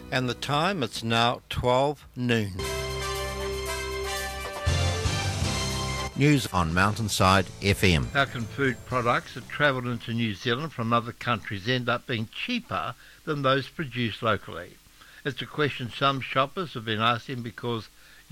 And the time, it's now 12 noon. News on Mountainside FM. How can food products that travel into New Zealand from other countries end up being cheaper than those produced locally? It's a question some shoppers have been asking because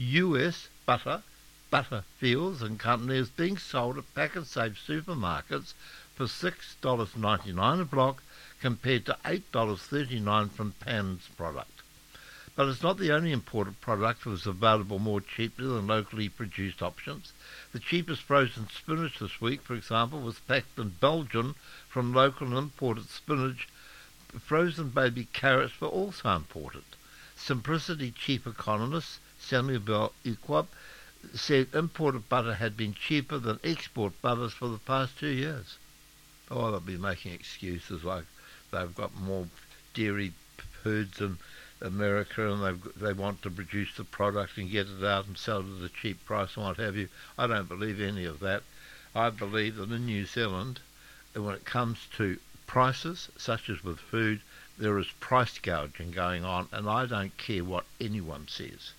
US Butterfields and Company is being sold at Pak'nSave supermarkets for $6.99 a block compared to $8.39 from Pan's product. But it's not the only imported product that is available more cheaply than locally produced options. The cheapest frozen spinach this week, for example, was packed in Belgium from local and imported spinach. Frozen baby carrots were also imported. Simplicity chief economist Samuel Bell-Equab said imported butter had been cheaper than export butters for the past 2 years. Oh, they'll be making excuses like they've got more dairy herds in America and they want to produce the product and get it out and sell it at a cheap price and what have you. I don't believe any of that. I believe that in New Zealand, when it comes to prices, such as with food, there is price gouging going on, and I don't care what anyone says.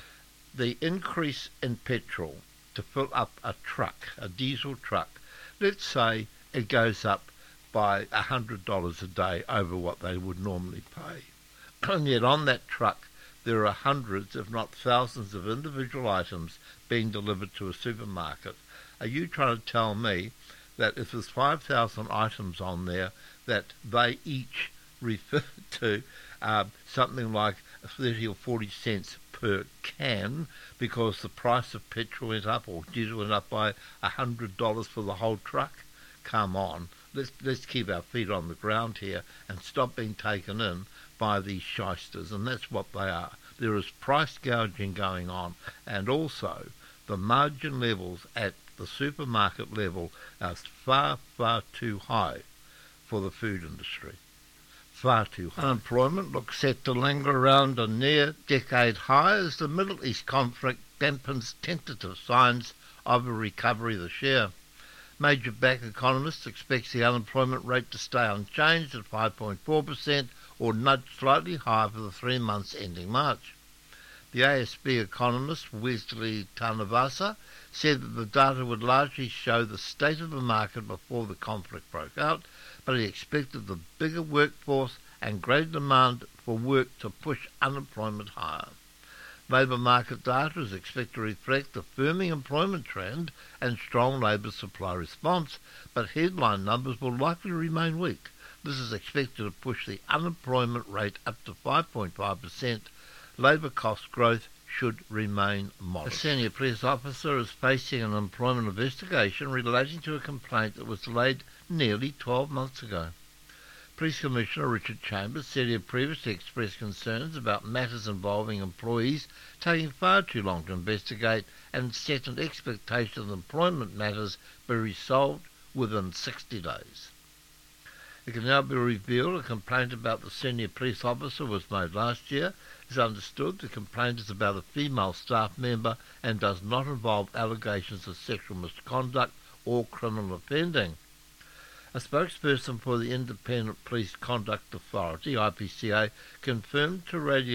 The increase in petrol to fill up a truck, a diesel truck, let's say it goes up by $100 a day over what they would normally pay. And yet on that truck there are hundreds, if not thousands, of individual items being delivered to a supermarket. Are you trying to tell me that if there's 5,000 items on there that they each refer to something like 30 or 40 cents per can because the price of petrol went up or diesel went up by $100 for the whole truck? Come on, let's keep our feet on the ground here and stop being taken in by these shysters, and that's what they are. There is price gouging going on, and also the margin levels at the supermarket level are far, far too high for the food industry. Far too high. Unemployment looks set to linger around a near-decade high as the Middle East conflict dampens tentative signs of a recovery this year. Major bank economists expect the unemployment rate to stay unchanged at 5.4% or nudge slightly higher for the 3 months ending March. The ASB economist Wesley Tarnavasa said that the data would largely show the state of the market before the conflict broke out, but he expected the bigger workforce and greater demand for work to push unemployment higher. Labour market data is expected to reflect the firming employment trend and strong labour supply response, but headline numbers will likely remain weak. This is expected to push the unemployment rate up to 5.5%. Labour cost growth should remain modest. A senior police officer is facing an employment investigation relating to a complaint that was laid nearly 12 months ago. Police Commissioner Richard Chambers said he had previously expressed concerns about matters involving employees taking far too long to investigate and set an expectation that employment matters be resolved within 60 days. It can now be revealed a complaint about the senior police officer was made last year. It's understood the complaint is about a female staff member and does not involve allegations of sexual misconduct or criminal offending. A spokesperson for the Independent Police Conduct Authority, IPCA, confirmed to Radio